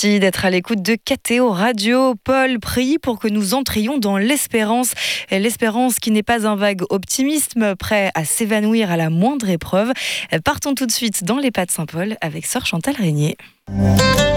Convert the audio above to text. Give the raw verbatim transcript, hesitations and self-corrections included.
Merci d'être à l'écoute de K T O Radio. Paul prie pour que nous entrions dans l'espérance. L'espérance qui n'est pas un vague optimisme prêt à s'évanouir à la moindre épreuve. Partons tout de suite dans les pas de Saint-Paul avec sœur Chantal Régnier.